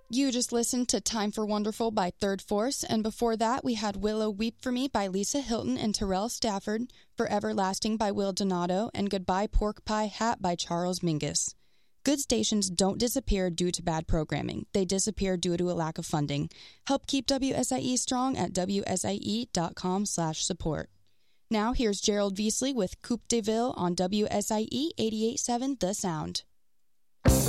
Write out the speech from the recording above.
You just listened to Time for Wonderful by Third Force, and before that we had Willow Weep for Me by Lisa Hilton and Terrell Stafford, Forever Lasting by Will Donato, and Goodbye Pork Pie Hat by Charles Mingus. Good stations don't disappear due to bad programming. They disappear due to a lack of funding. Help keep WSIE strong at WSIE.com/support. Now here's Gerald Veasley with Coupe de Ville on WSIE 88.7 The Sound.